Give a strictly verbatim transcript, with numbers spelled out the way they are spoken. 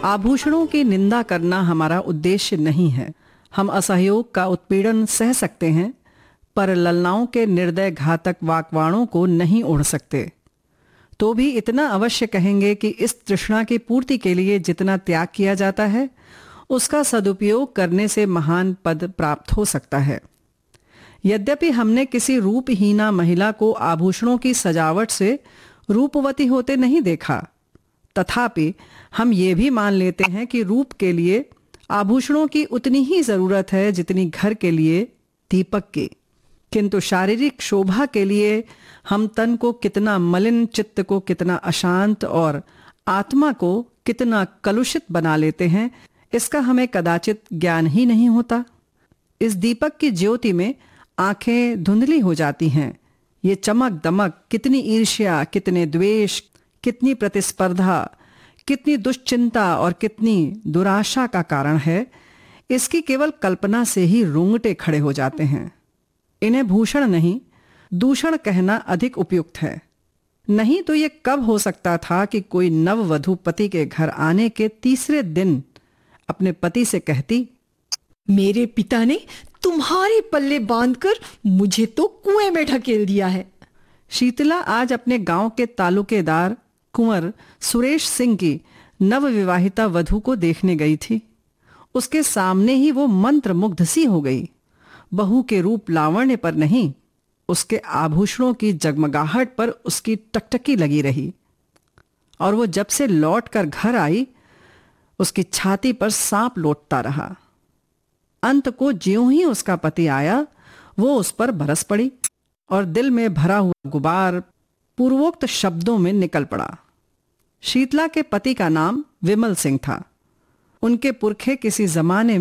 आभूषणों की निंदा करना हमारा उद्देश्य नहीं है। हम असहयोग का उत्पीड़न सह सकते हैं, पर ललनाओं के निर्दय घातक वाकवाणों को नहीं ओढ़ सकते। तो भी इतना अवश्य कहेंगे कि इस तृष्णा की पूर्ति के लिए जितना त्याग किया जाता है, उसका सदुपयोग करने से महान पद प्राप्त हो सकता है। यद्यपि हमने किसी रूपहीना महिला को आभूषणों की सजावट से रूपवती होते नहीं देखा, तथापि हम ये भी मान लेते हैं कि रूप के लिए आभूषणों की उतनी ही जरूरत है जितनी घर के लिए दीपक की। किंतु शारीरिक शोभा के लिए हम तन को कितना मलिन, चित्त को कितना अशांत और आत्मा को कितना कलुषित बना लेते हैं, इसका हमें कदाचित ज्ञान ही नहीं होता। इस दीपक की ज्योति में आंखें धुंधली हो जाती हैं। ये चमक दमक कितनी ईर्ष्या, कितने द्वेष, कितनी प्रतिस्पर्धा, कितनी दुश्चिंता और कितनी दुराशा का कारण है, इसकी केवल कल्पना से ही रोंगटे खड़े हो जाते हैं। इन्हें भूषण नहीं, दूषण कहना अधिक उपयुक्त है। नहीं तो ये कब हो सकता था कि कोई नववधू पति के घर आने के तीसरे दिन अपने पति से कहती, मेरे पिता ने तुम्हारे पल्ले बांधकर मुझे तो कुएं में ढकेल दिया है। शीतला आज अपने गांव के तालुकेदार कुंवर सुरेश सिंह की नवविवाहिता वधू को देखने गई थी। उसके सामने ही वो मंत्रमुग्ध सी हो गई। बहू के रूप लावण्य पर नहीं, उसके आभूषणों की जगमगाहट पर उसकी टकटकी लगी रही। और वो जब से लौट कर घर आई, उसकी छाती पर सांप लोटता रहा। अंत को ज्यों ही उसका पति आया, वो उस पर बरस पड़ी और दिल में भरा हुआ गुबार पूर्वोक्त शब्दों में निकल पड़ा। शीतला के पति का नाम विमल सिंह था। उनके पुरखे किसी जमाने